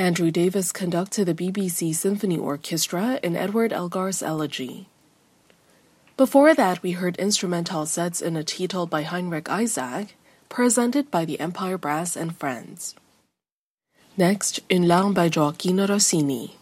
Andrew Davis conducted the BBC Symphony Orchestra in Edward Elgar's Elegy. Before that, we heard instrumental sets in a title by Heinrich Isaac, presented by the Empire Brass and Friends. Next, Une Larme by Gioacchino Rossini.